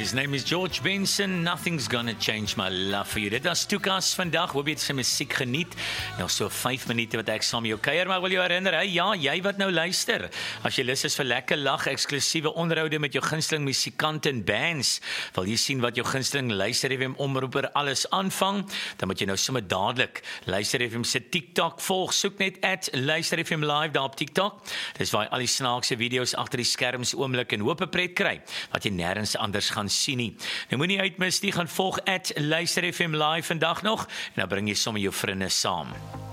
His name is George Benson. Nothing's gonna change my love for you. Dit was Toekas vandag. Hoop jy het sy musiek geniet. Nog so 5 minute wat ek saam met jou kuier, maar ek wil jou herinner, ja, jy wat nou luister. As jy lus is vir lekker lag, eksklusiewe onderhoude met jou gunsteling musikante en bands, wil jy sien wat jou gunsteling Luister FM omroeper alles aanvang, dan moet jy nou sommer dadelik Luister FM se TikTok volg. Soek net @Luister FM Live daar op TikTok. Dis waar jy al die snaakse video's agter die skerms oomblik en hoop 'n pret kry, wat jy nêrens anders gaan sien nie. Nou moenie uitmis nie, gaan volg @Luister FM Live vandag nog, en dan bring jy sommer jou vriende saam.